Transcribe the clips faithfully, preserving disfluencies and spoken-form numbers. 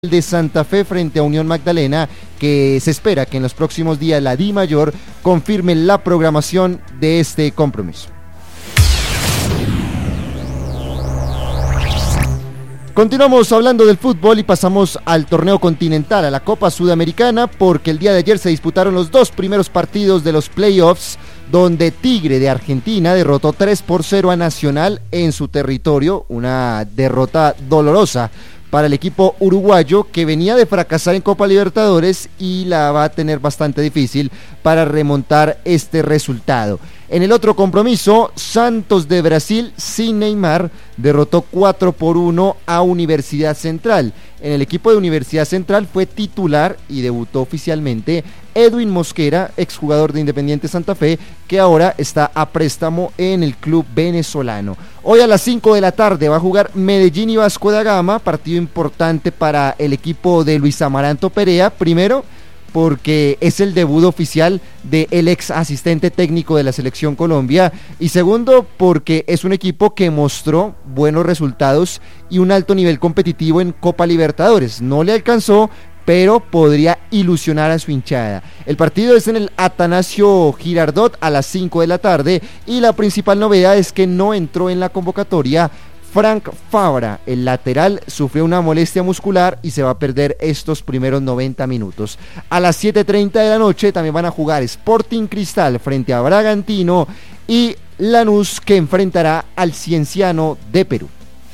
de Santa Fe frente a Unión Magdalena, que se espera que en los próximos días la DIMAYOR confirme la programación de este compromiso. Continuamos hablando del fútbol y pasamos al torneo continental, a la Copa Sudamericana, porque el día de ayer se disputaron los dos primeros partidos de los playoffs, donde Tigre de Argentina derrotó tres por cero a Nacional en su territorio, una derrota dolorosa para el equipo uruguayo, que venía de fracasar en Copa Libertadores y la va a tener bastante difícil para remontar este resultado. En el otro compromiso, Santos de Brasil, sin Neymar, derrotó cuatro por uno a Universidad Central. En el equipo de Universidad Central fue titular y debutó oficialmente Edwin Mosquera, exjugador de Independiente Santa Fe, que ahora está a préstamo en el club venezolano. Hoy a las cinco de la tarde va a jugar Medellín y Vasco da Gama, partido importante para el equipo de Luis Amaranto Perea, primero porque es el debut oficial del ex asistente técnico de la Selección Colombia, y segundo porque es un equipo que mostró buenos resultados y un alto nivel competitivo en Copa Libertadores. No le alcanzó, pero podría ilusionar a su hinchada. El partido es en el Atanasio Girardot a las cinco de la tarde, y la principal novedad es que no entró en la convocatoria Frank Fabra. El lateral sufrió una molestia muscular y se va a perder estos primeros noventa minutos. A las siete treinta de la noche también van a jugar Sporting Cristal frente a Bragantino y Lanús, que enfrentará al Cienciano de Perú.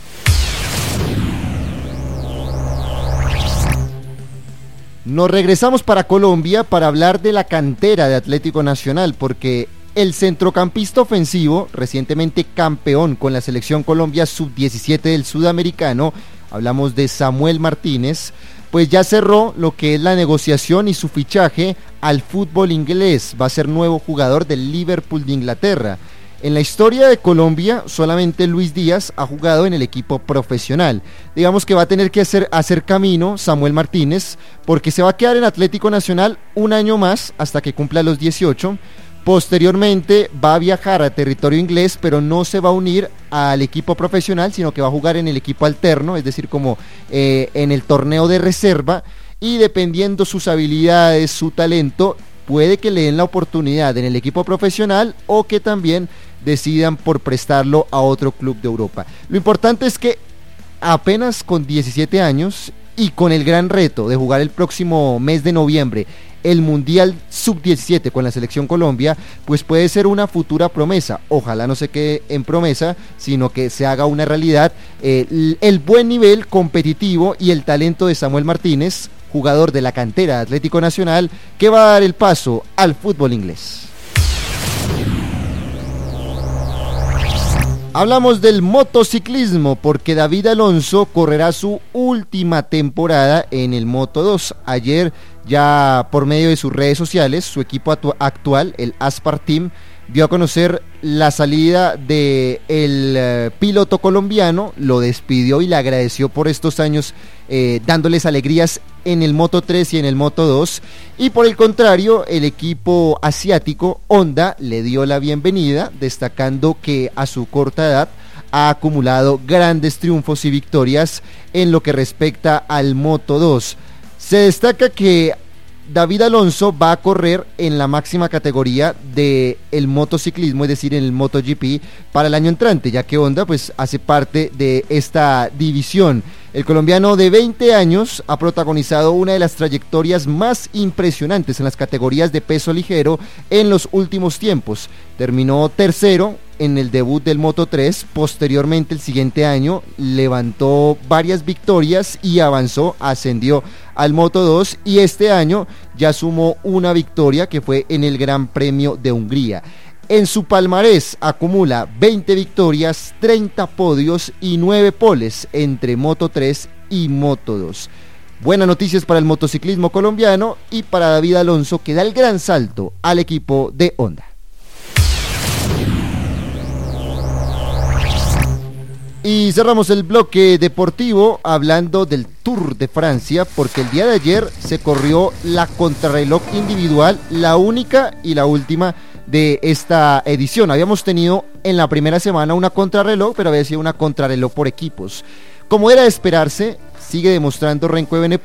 Nos regresamos para Colombia para hablar de la cantera de Atlético Nacional, porque el centrocampista ofensivo, recientemente campeón con la Selección Colombia sub diecisiete del Sudamericano, hablamos de Samuel Martínez, pues ya cerró lo que es la negociación y su fichaje al fútbol inglés. Va a ser nuevo jugador del Liverpool de Inglaterra. En la historia de Colombia, solamente Luis Díaz ha jugado en el equipo profesional. Digamos que va a tener que hacer, hacer camino Samuel Martínez, porque se va a quedar en Atlético Nacional un año más hasta que cumpla los dieciocho. Posteriormente va a viajar a territorio inglés, pero no se va a unir al equipo profesional, sino que va a jugar en el equipo alterno, es decir, como eh, en el torneo de reserva, y dependiendo sus habilidades, su talento, puede que le den la oportunidad en el equipo profesional o que también decidan por prestarlo a otro club de Europa. Lo importante es que apenas con diecisiete años y con el gran reto de jugar el próximo mes de noviembre el Mundial sub diecisiete con la Selección Colombia, pues puede ser una futura promesa. Ojalá no se quede en promesa, sino que se haga una realidad eh, el, el buen nivel competitivo y el talento de Samuel Martínez, jugador de la cantera de Atlético Nacional, que va a dar el paso al fútbol inglés. Hablamos del motociclismo, porque David Alonso correrá su última temporada en el Moto dos. Ayer, ya por medio de sus redes sociales, su equipo atu- actual, el Aspar Team, dio a conocer la salida del eh, piloto colombiano, lo despidió y le agradeció por estos años eh, dándoles alegrías en el Moto tres y en el Moto dos, y por el contrario, el equipo asiático Honda le dio la bienvenida, destacando que a su corta edad ha acumulado grandes triunfos y victorias en lo que respecta al Moto dos. Se destaca que David Alonso va a correr en la máxima categoría del motociclismo, es decir, en el MotoGP, para el año entrante, ya que Honda pues hace parte de esta división. El colombiano de veinte años ha protagonizado una de las trayectorias más impresionantes en las categorías de peso ligero en los últimos tiempos. Terminó tercero en el debut del Moto tres, posteriormente el siguiente año levantó varias victorias y avanzó, ascendió al Moto dos, y este año ya sumó una victoria que fue en el Gran Premio de Hungría. En su palmarés acumula veinte victorias, treinta podios y nueve poles entre Moto tres y Moto dos. Buenas noticias para el motociclismo colombiano y para David Alonso, que da el gran salto al equipo de Honda. Y cerramos el bloque deportivo hablando del Tour de Francia, porque el día de ayer se corrió la contrarreloj individual, la única y la última de esta edición. Habíamos tenido en la primera semana una contrarreloj, pero había sido una contrarreloj por equipos. Como era de esperarse, sigue demostrando Renko